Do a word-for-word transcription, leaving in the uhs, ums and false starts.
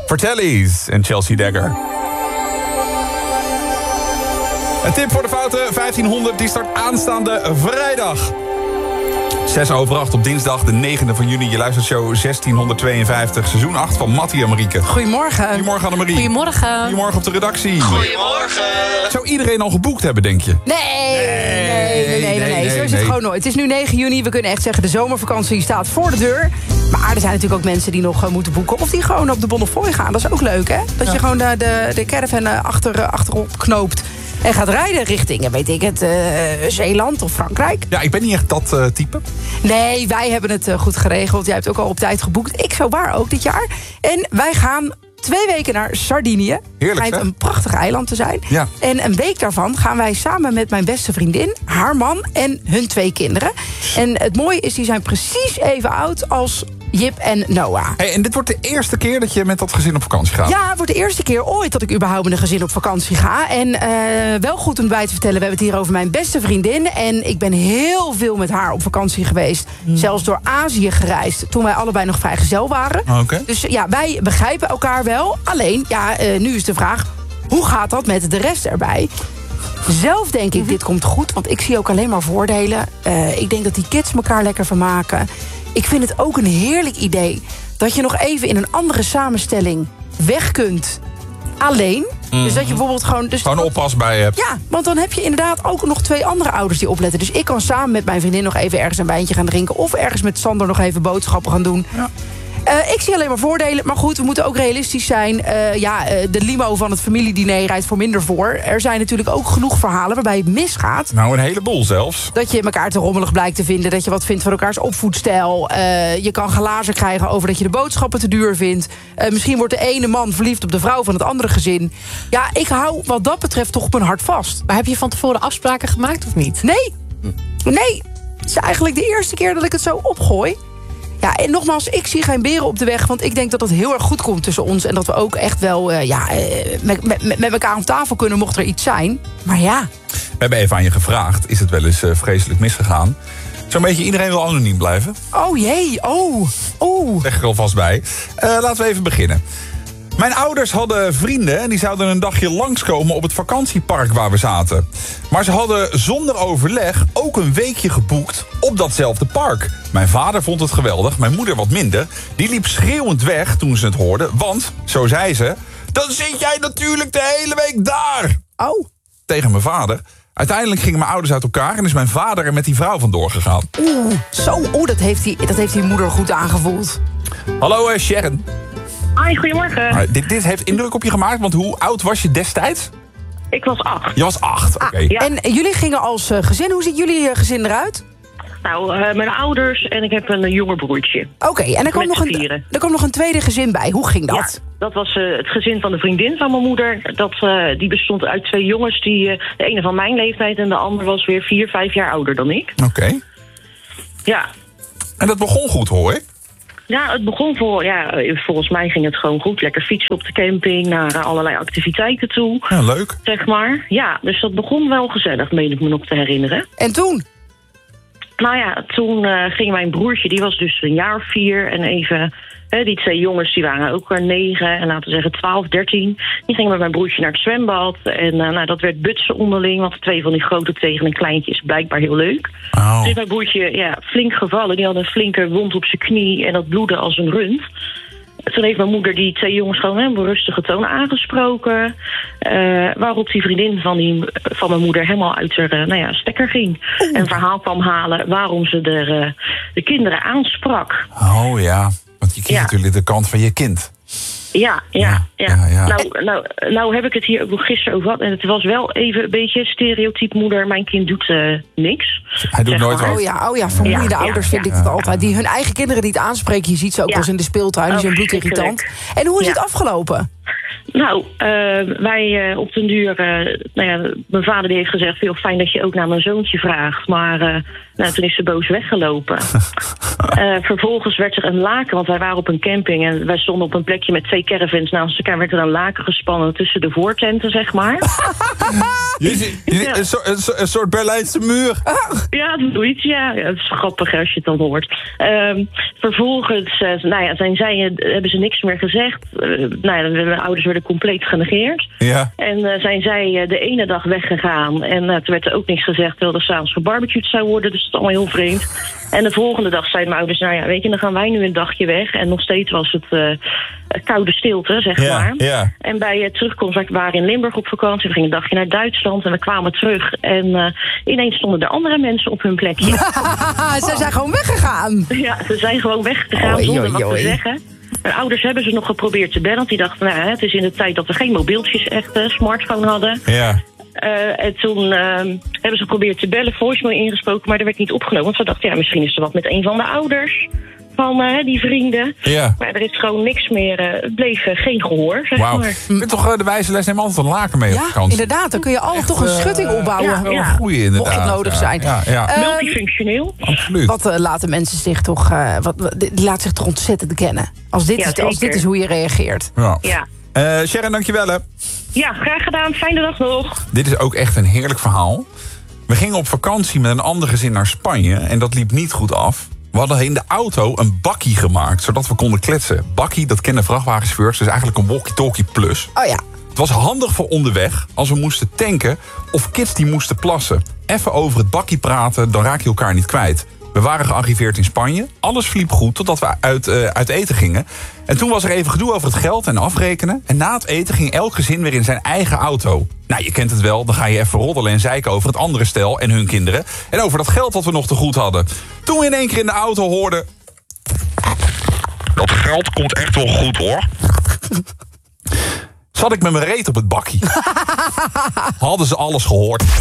Vertellies en Chelsea Dagger. Een tip voor de fouten, vijftienhonderd, die start aanstaande vrijdag. Zes over acht op dinsdag, de negende van juni. Je luistert show zestienhonderdtweeënvijftig, seizoen acht van Mattie en Marieke. Goedemorgen. Goedemorgen Annemarie. Goedemorgen. Goedemorgen op de redactie. Goedemorgen. Zou iedereen al geboekt hebben, denk je? Nee, nee, nee, nee, nee, nee, nee. Zo is het gewoon nooit. Het is nu negen juni, we kunnen echt zeggen de zomervakantie staat voor de deur. Maar er zijn natuurlijk ook mensen die nog uh, moeten boeken. Of die gewoon op de Bonnefoy gaan, dat is ook leuk, hè? Dat ja. je gewoon de, de, de caravan achter, achterop knoopt. En gaat rijden richting, weet ik het, uh, Zeeland of Frankrijk. Ja, ik ben niet echt dat uh, type. Nee, wij hebben het uh, goed geregeld. Jij hebt ook al op tijd geboekt. Ik zo waar ook dit jaar. En wij gaan twee weken naar Sardinië. Heerlijk, schijnt een prachtig eiland te zijn. Ja. En een week daarvan gaan wij samen met mijn beste vriendin, haar man en hun twee kinderen. En het mooie is, die zijn precies even oud als Jip en Noah. Hey, en dit wordt de eerste keer dat je met dat gezin op vakantie gaat? Ja, het wordt de eerste keer ooit dat ik überhaupt met een gezin op vakantie ga. En uh, wel goed om bij te vertellen, we hebben het hier over mijn beste vriendin. En ik ben heel veel met haar op vakantie geweest. Mm. Zelfs door Azië gereisd, toen wij allebei nog vrijgezel waren. Okay. Dus ja, wij begrijpen elkaar wel. Alleen, ja, uh, nu is de vraag, hoe gaat dat met de rest erbij? Zelf denk ik, mm-hmm. dit komt goed, want ik zie ook alleen maar voordelen. Uh, ik denk dat die kids elkaar lekker vermaken. Ik vind het ook een heerlijk idee dat je nog even in een andere samenstelling weg kunt. Alleen. Mm-hmm. Dus dat je bijvoorbeeld gewoon... Dus gewoon een oppas bij je hebt. Ja, want dan heb je inderdaad ook nog twee andere ouders die opletten. Dus ik kan samen met mijn vriendin nog even ergens een wijntje gaan drinken. Of ergens met Sander nog even boodschappen gaan doen. Ja. Uh, ik zie alleen maar voordelen, maar goed, we moeten ook realistisch zijn. Uh, ja, uh, de limo van het familiediner rijdt voor minder voor. Er zijn natuurlijk ook genoeg verhalen waarbij het misgaat. Nou, een heleboel zelfs. Dat je elkaar te rommelig blijkt te vinden. Dat je wat vindt van elkaars opvoedstijl. Uh, je kan glazen krijgen over dat je de boodschappen te duur vindt. Uh, misschien wordt de ene man verliefd op de vrouw van het andere gezin. Ja, ik hou wat dat betreft toch op mijn hart vast. Maar heb je van tevoren afspraken gemaakt of niet? Nee. Nee. Het is eigenlijk de eerste keer dat ik het zo opgooi. Ja, en nogmaals, ik zie geen beren op de weg, want ik denk dat het heel erg goed komt tussen ons. En dat we ook echt wel uh, ja, uh, met, met, met elkaar aan tafel kunnen, mocht er iets zijn. Maar ja. We hebben even aan je gevraagd, is het wel eens uh, vreselijk misgegaan? Zo'n beetje iedereen wil anoniem blijven. Oh jee, oh, oh. Zeg er alvast bij. Uh, laten we even beginnen. Mijn ouders hadden vrienden en die zouden een dagje langskomen op het vakantiepark waar we zaten. Maar ze hadden zonder overleg ook een weekje geboekt op datzelfde park. Mijn vader vond het geweldig, mijn moeder wat minder. Die liep schreeuwend weg toen ze het hoorde, want, zo zei ze, dan zit jij natuurlijk de hele week daar. Oh. Tegen mijn vader. Uiteindelijk gingen mijn ouders uit elkaar en is mijn vader er met die vrouw vandoor gegaan. Oeh, zo, oeh, dat heeft die, dat heeft die moeder goed aangevoeld. Hallo uh, Sharon. Hoi, goedemorgen. Uh, dit, dit heeft indruk op je gemaakt, want hoe oud was je destijds? Ik was acht. Je was acht, oké. Okay. Ah, ja. En jullie gingen als uh, gezin, hoe ziet jullie uh, gezin eruit? Nou, uh, mijn ouders en ik heb een uh, jonger broertje. Oké, okay, en er kwam, nog een, er kwam nog een tweede gezin bij. Hoe ging dat? Ja, dat was uh, het gezin van de vriendin van mijn moeder. Dat, uh, die bestond uit twee jongens. Die, uh, de ene van mijn leeftijd en de ander was weer vier, vijf jaar ouder dan ik. Oké. Okay. Ja. En dat begon goed, hoor ik? Ja, het begon voor, ja, volgens mij ging het gewoon goed. Lekker fietsen op de camping, naar allerlei activiteiten toe. Ja, leuk. Zeg maar. Ja, dus dat begon wel gezellig, meen ik me nog te herinneren. En toen? Nou ja, toen uh, ging mijn broertje, die was dus een jaar of vier. En even, hè, die twee jongens, die waren ook uh, negen en laten we zeggen twaalf, dertien. Die gingen met mijn broertje naar het zwembad. En uh, nou, dat werd butsen onderling, want twee van die grote tegen een kleintje is blijkbaar heel leuk. Oh. Dus mijn broertje, ja, flink gevallen. Die had een flinke wond op zijn knie en dat bloedde als een rund. Toen heeft mijn moeder die twee jongens gewoon hè, op een rustige toon aangesproken. Uh, waarop die vriendin van, die, van mijn moeder helemaal uit haar uh, nou ja, stekker ging. Oeh. En een verhaal kwam halen waarom ze de, uh, de kinderen aansprak. Oh ja, want je kiest ja. natuurlijk de kant van je kind. Ja, ja, ja. ja, ja. Nou, nou, nou heb ik het hier ook nog gisteren over gehad. En het was wel even een beetje stereotyp moeder. Mijn kind doet uh, niks. Hij doet nooit wat. Oh ja, oh ja, vermoeiende ja, ouders ja, vind ja. ik het altijd. Die hun eigen kinderen niet aanspreken. Je ziet ze ook wel ja. eens in de speeltuin. Die zijn oh, bloedirritant. En hoe is ja. het afgelopen? Nou, uh, wij uh, op den duur... Uh, nou ja, mijn vader die heeft gezegd... heel fijn dat je ook naar mijn zoontje vraagt. Maar uh, nou, toen is ze boos weggelopen. uh, vervolgens werd er een laken... want wij waren op een camping... en wij stonden op een plekje met twee caravans naast elkaar... werd er een laken gespannen tussen de voortenten, zeg maar. je, je, ja. een, soort, een, soort, een soort Berlijnse muur. Ja, zoiets, ja. ja. Het is grappig als je het dan hoort. Uh, vervolgens uh, nou ja, zijn zij, uh, hebben ze niks meer gezegd. Uh, nou ja, de ouders werden compleet genegeerd. Ja. En uh, zijn zij uh, de ene dag weggegaan. En uh, toen werd er ook niks gezegd... terwijl er s'avonds gebarbecued zou worden. Dus dat is allemaal heel vreemd. En de volgende dag zeiden mijn ouders... nou ja, weet je, dan gaan wij nu een dagje weg. En nog steeds was het uh, koude stilte, zeg ja, maar. Ja. En bij uh, terugkomst, we waren in Limburg op vakantie. We gingen een dagje naar Duitsland en we kwamen terug. En uh, ineens stonden er andere mensen op hun plekje. Ze zijn gewoon weggegaan. Ja, ze zijn gewoon weggegaan oei, zonder oei, wat te oei. zeggen. Mijn ouders hebben ze nog geprobeerd te bellen. Want die dachten, nou, het is in de tijd dat we geen mobieltjes echt uh, smartphone hadden. Ja. Uh, en toen uh, hebben ze geprobeerd te bellen, voicemail ingesproken, maar er werd niet opgenomen. Want ze dachten, ja, misschien is er wat met een van de ouders van uh, die vrienden. Ja. Maar er is gewoon niks meer. Uh, het bleef uh, geen gehoor, zeg Wauw. maar. Ik vind toch uh, de wijze les neemt altijd een laken mee op Ja, vakantie. inderdaad. Dan kun je altijd toch een schutting opbouwen. ja, Wel ja. een goeie inderdaad. Mocht het nodig ja. zijn. Ja, ja. Uh, Multifunctioneel. Absoluut. Wat uh, laten mensen zich toch... Uh, wat, die laat zich toch ontzettend kennen. Als dit, Ja, is, als zeker. dit is hoe je reageert. Ja. Ja. Uh, Sharon, dankjewel hè. ja, graag gedaan. Fijne dag nog. Dit is ook echt een heerlijk verhaal. We gingen op vakantie met een ander gezin naar Spanje en dat liep niet goed af. We hadden in de auto een bakkie gemaakt, zodat we konden kletsen. Bakkie, dat kennen vrachtwagenchauffeurs, dus eigenlijk een walkie-talkie plus. Oh ja. Het was handig voor onderweg als we moesten tanken of kids die moesten plassen. Even over het bakkie praten, dan raak je elkaar niet kwijt. We waren gearriveerd in Spanje. Alles verliep goed totdat we uit, uh, uit eten gingen. En toen was er even gedoe over het geld en afrekenen. En na het eten ging elk gezin weer in zijn eigen auto. Nou, je kent het wel. Dan ga je even roddelen en zeiken over het andere stel en hun kinderen. En over dat geld wat we nog te goed hadden. Toen we in één keer in de auto hoorden... Dat geld komt echt wel goed, hoor. Zat ik met mijn reet op het bakkie. Hadden ze alles gehoord.